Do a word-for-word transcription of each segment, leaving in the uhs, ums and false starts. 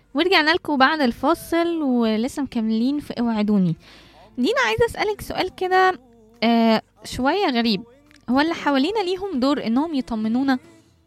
ورجعنا لكم بعد الفاصل ولسه مكملين في اوعدوني. دينا عايزة اسألك سؤال كده آه شوية غريب. هو اللي حوالينا ليهم دور انهم يطمنونا؟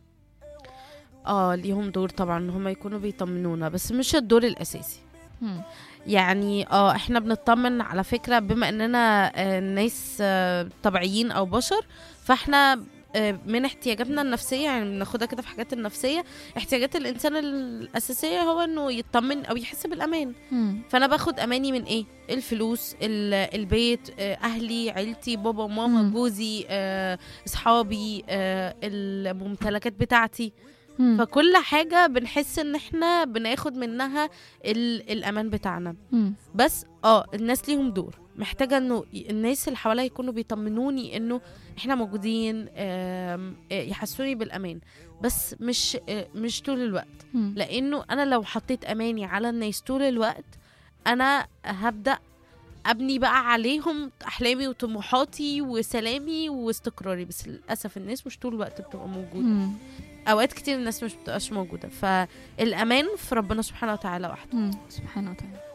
اه ليهم دور طبعا ان هم يكونوا بيطمنونا، بس مش الدور الاساسي. هم. يعني اه احنا بنطمن على فكرة بما اننا آه، ناس آه، طبيعيين او بشر، فاحنا آه، من احتياجاتنا النفسية، يعني بناخدها كده في حاجات النفسية. احتياجات الانسان الاساسية هو انه يطمن او يحس بالامان. هم. فانا باخد اماني من ايه؟ الفلوس، ال- البيت، آه، اهلي، عيلتي، بابا وماما، مم. جوزي، آه، اصحابي، آه، الممتلكات بتاعتي. هم. فكل حاجة بنحس ان احنا بناخد منها ال- الامان بتاعنا. هم. بس اه الناس ليهم دور، محتاجة انه ي- الناس اللي حواليا يكونوا بيطمنوني انه احنا موجودين، آم، آه، يحسوني بالامان. بس مش آه، مش طول الوقت. هم. لانه انا لو حطيت اماني على الناس طول الوقت، انا هبدأ ابني بقى عليهم احلامي وطموحاتي وسلامي واستقراري. بس للاسف الناس مش طول الوقت بتبقى موجودة. هم. اوقات كتير الناس مش بتبقاش موجودة، فالامان في ربنا سبحانه وتعالى وحده. هم. سبحان الله.